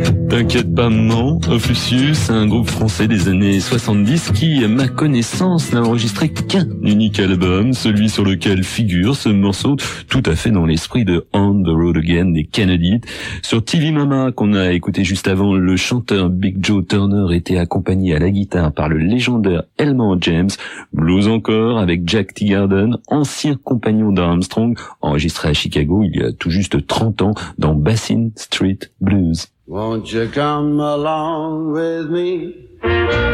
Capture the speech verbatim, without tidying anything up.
T'inquiète pas, maman, Ophusius, un groupe français des années soixante-dix qui, à ma connaissance, n'a enregistré qu'un unique album, celui sur lequel figure ce morceau tout à fait dans l'esprit de On the Road Again des Kennedy. Sur T V Mama, qu'on a écouté juste avant, le chanteur Big Joe Turner était accompagné à la guitare par le légendaire Elmore James. Blues encore avec Jack Teagarden, ancien compagnon d'Armstrong, enregistré à Chicago il y a tout juste trente ans dans Basin Street Blues. Won't you come along with me?